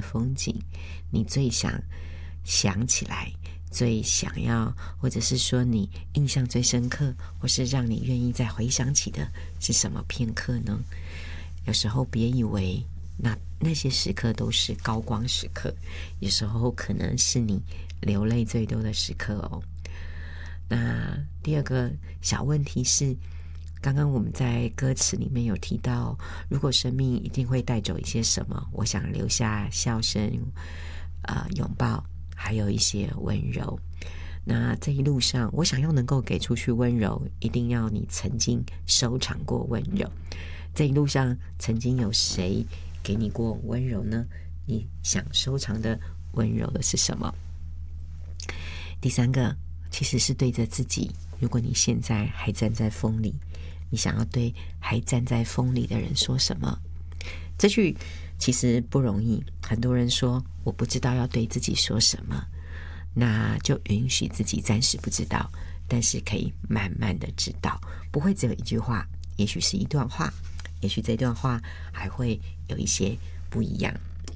风景，你最想起来，最想要，或者是说你印象最深刻，或是让你愿意再回想起的是什么片刻呢？有时候别以为那些时刻都是高光时刻，有时候可能是你流泪最多的时刻哦。那第二个小问题是，刚刚我们在歌词里面有提到，如果生命一定会带走一些什么，我想留下笑声、拥抱，还有一些温柔。那这一路上，我想要能够给出去温柔，一定要你曾经收藏过温柔。这一路上，曾经有谁给你过温柔呢？你想收藏的温柔的是什么？第三个，其实是对着自己。如果你现在还站在风里，你想要对还站在风里的人说什么？这句其实不容易，很多人说我不知道要对自己说什么，那就允许自己暂时不知道，但是可以慢慢的知道，不会只有一句话，也许是一段话，也许这段话还会有一些不一样。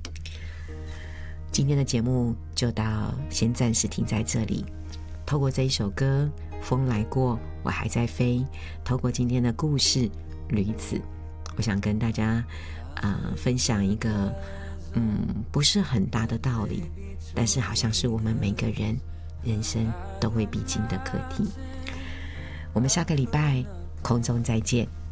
今天的节目就先暂时停在这里。透过这一首歌风来过，我还在飞，透过今天的故事驴子，我想跟大家分享一个不是很大的道理，但是好像是我们每个人人生都会必经的课题。我们下个礼拜空中再见。